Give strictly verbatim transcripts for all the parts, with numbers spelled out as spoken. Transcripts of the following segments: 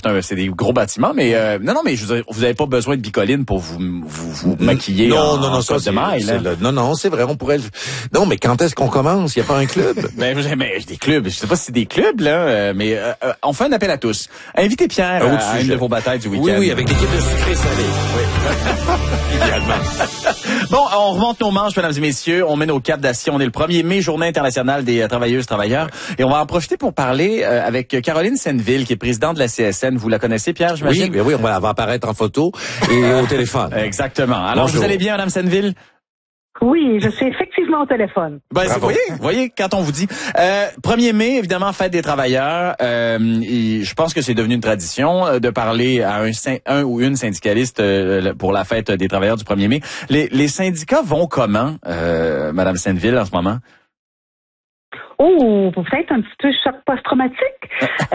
c'est un, c'est des gros bâtiments, mais euh, non, non, mais je veux dire, vous avez pas besoin de bicoline pour vous vous, vous maquiller. Non, en, non, non, en ça de maille, c'est, le, non, non, c'est vrai, on pourrait. Non, mais quand est-ce qu'on commence? Il y a pas un club? ben, mais des clubs, je sais pas si c'est des clubs là, mais euh, on fait un appel à tous. Invitez Pierre à, à une de vos batailles du week-end. Oui, oui, avec l'équipe de sucré salé. Oui. Idéalement. Bon, on remonte nos manches, mesdames et messieurs. On met nos capes d'acier. On est le premier mai, Journée internationale des euh, travailleuses travailleurs. Et on va en profiter pour parler euh, avec Caroline Senneville, qui est présidente de la C S N. Vous la connaissez, Pierre, j'imagine? Oui, mais oui, on va, elle va apparaître en photo et au téléphone. Exactement. Alors, Bonjour. Vous allez bien, madame Senneville? Oui, je suis effectivement au téléphone. Ben, vous voyez, vous voyez, quand on vous dit euh, premier mai, évidemment, fête des travailleurs. Euh, et je pense que c'est devenu une tradition euh, de parler à un, un ou une syndicaliste euh, pour la fête des travailleurs du premier mai. Les, les syndicats vont comment, euh, madame Senneville, en ce moment? Oh, peut-être un petit peu choc post-traumatique.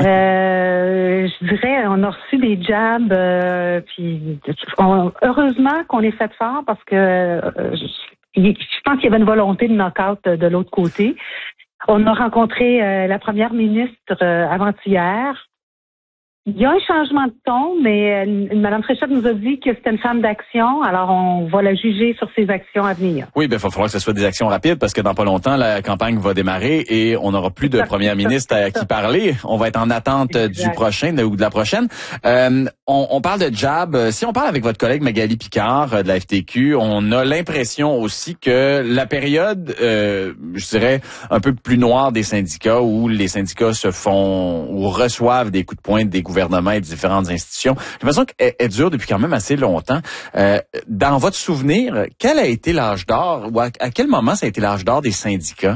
euh, je dirais, on a reçu des jabs, euh, puis on, heureusement qu'on est fait fort parce que euh, je, je pense qu'il y avait une volonté de knock-out de, de l'autre côté. On a rencontré euh, la première ministre euh, avant-hier. Il y a un changement de ton, mais euh, Mme Fréchette nous a dit que c'était une femme d'action, alors on va la juger sur ses actions à venir. Oui, ben il va falloir que ce soit des actions rapides parce que dans pas longtemps, la campagne va démarrer et on n'aura plus de ça, première ça, ministre à qui parler. On va être en attente exact. du prochain ou de la prochaine. Euh, on, on parle de jab. Si on parle avec votre collègue Magali Picard de la F T Q, on a l'impression aussi que la période, euh, je dirais, un peu plus noire des syndicats où les syndicats se font ou reçoivent des coups de poing des gouvernements et de différentes institutions. J'ai l'impression qu'elle dure depuis quand même assez longtemps. Euh, dans votre souvenir, quel a été l'âge d'or ou à, à quel moment ça a été l'âge d'or des syndicats?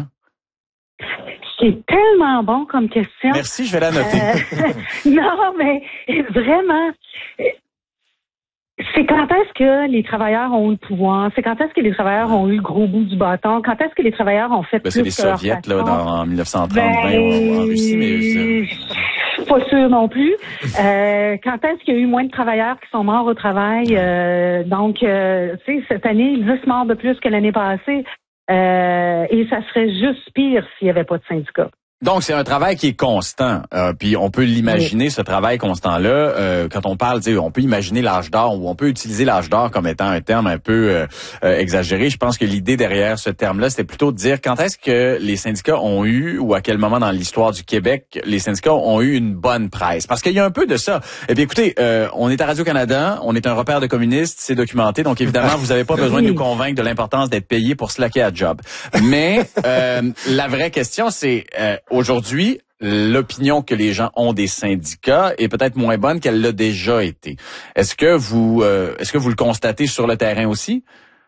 C'est tellement bon comme question. Merci, je vais la noter. Euh, non, mais vraiment, c'est quand est-ce que les travailleurs ont eu le pouvoir? C'est quand est-ce que les travailleurs ont eu le gros bout du bâton? Quand est-ce que les travailleurs ont fait ben, plus c'est les que leur soviets, là, dans, en dix-neuf cent trente, ben, vingt, en, en Russie, mais... Pas sûr non plus. Euh, quand est-ce qu'il y a eu moins de travailleurs qui sont morts au travail? Euh, donc, euh, tu sais, cette année, dix morts de plus que l'année passée. Euh, et ça serait juste pire s'il n'y avait pas de syndicats. Donc, c'est un travail qui est constant. Euh, puis, on peut l'imaginer, oui. ce travail constant-là. Euh, quand on parle, on peut imaginer l'âge d'or ou on peut utiliser l'âge d'or comme étant un terme un peu euh, euh, exagéré. Je pense que l'idée derrière ce terme-là, c'était plutôt de dire quand est-ce que les syndicats ont eu ou à quel moment dans l'histoire du Québec, les syndicats ont eu une bonne presse. Parce qu'il y a un peu de ça. Eh bien, écoutez, euh, on est à Radio-Canada, on est un repère de communistes, c'est documenté. Donc, évidemment, vous n'avez pas besoin de nous convaincre de l'importance d'être payé pour slacker à job. Mais euh, la vraie question, c'est... Euh, aujourd'hui, l'opinion que les gens ont des syndicats est peut-être moins bonne qu'elle l'a déjà été. Est-ce que vous, euh, est-ce que vous le constatez sur le terrain aussi?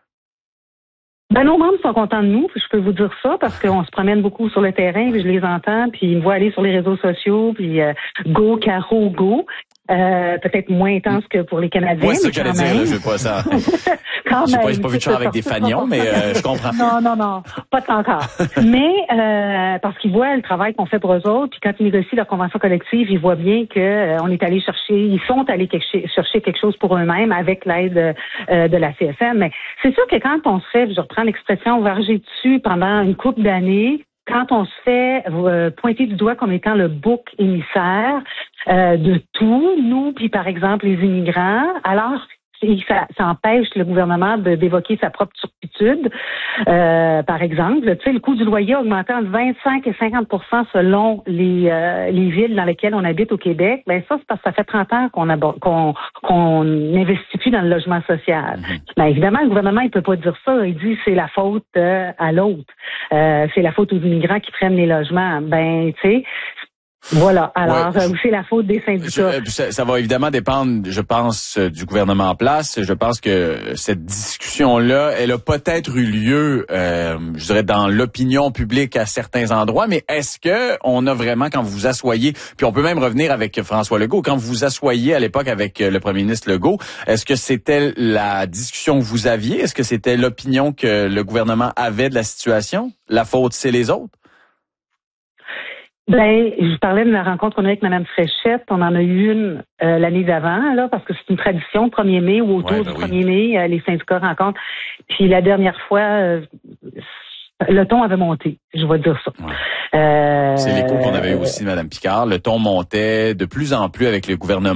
Ben, nos membres sont contents de nous, puis je peux vous dire ça, parce qu'on se promène beaucoup sur le terrain, puis je les entends, puis ils me voient aller sur les réseaux sociaux, puis euh, go, Caro, go. Euh, peut-être moins intense que pour les Canadiens. Oui, c'est ce que j'allais dire, là, je veux pas ça. Quand j'ai même, pas, j'ai pas vu de char avec des fanions, mais euh, je comprends. Non, non, non, pas tant encore. Mais euh, parce qu'ils voient le travail qu'on fait pour eux autres, puis quand ils négocient leur convention collective, ils voient bien que euh, on est allé chercher, ils sont allés quelque, chercher quelque chose pour eux-mêmes avec l'aide euh, de la C S N. Mais c'est sûr que quand on se fait, je reprends l'expression, varger dessus pendant une couple d'années, quand on se fait euh, pointer du doigt comme étant le bouc émissaire euh, de tout, nous, puis par exemple les immigrants, alors ça, ça empêche le gouvernement de, d'évoquer sa propre turpitude. Euh, par exemple, tu sais, le coût du loyer a augmenté entre vingt-cinq et cinquante pour cent selon les euh, les villes dans lesquelles on habite au Québec. Ben ça, c'est parce que ça fait trente ans qu'on aborde, qu'on qu'on n'investit plus dans le logement social. Mm-hmm. Ben évidemment, le gouvernement il peut pas dire ça. Il dit c'est la faute euh, à l'autre. Euh, c'est la faute aux immigrants qui prennent les logements. Ben tu sais. Voilà. Alors, ouais, c'est la faute des syndicats. Je, ça, ça va évidemment dépendre, je pense, du gouvernement en place. Je pense que cette discussion-là, elle a peut-être eu lieu, euh, je dirais, dans l'opinion publique à certains endroits. Mais est-ce que on a vraiment, quand vous vous asseyez, puis on peut même revenir avec François Legault, quand vous vous asseyez à l'époque avec le premier ministre Legault, est-ce que c'était la discussion que vous aviez? Est-ce que c'était l'opinion que le gouvernement avait de la situation? La faute, c'est les autres? Ben, je parlais de la rencontre qu'on a eu avec Mme Fréchette. On en a eu une euh, l'année d'avant, là, parce que c'est une tradition, premier mai ou autour ouais, ben du premier oui. mai, euh, les syndicats rencontrent. Puis la dernière fois, euh, le ton avait monté, je vais dire ça. Ouais. Euh, c'est l'écho qu'on avait eu aussi, Mme Picard. Le ton montait de plus en plus avec le gouvernement.